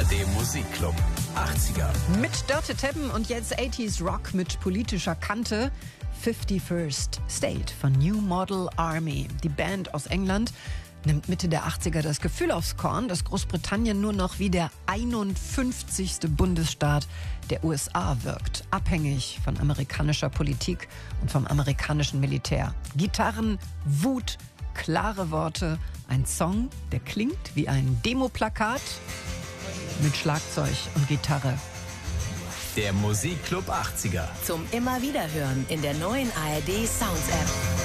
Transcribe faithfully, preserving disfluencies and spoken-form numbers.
D Musikclub achtziger. Mit Dörte Teppen und jetzt achtziger Rock mit politischer Kante. fifty-first State von New Model Army. Die Band aus England nimmt Mitte der achtziger das Gefühl aufs Korn, dass Großbritannien nur noch wie der einundfünfzigste Bundesstaat der U S A wirkt. Abhängig von amerikanischer Politik und vom amerikanischen Militär. Gitarren, Wut, klare Worte. Ein Song, der klingt wie ein Demoplakat mit Schlagzeug und Gitarre. Der Musikclub achtziger. Zum immer wieder hören in der neuen A R D Sounds App.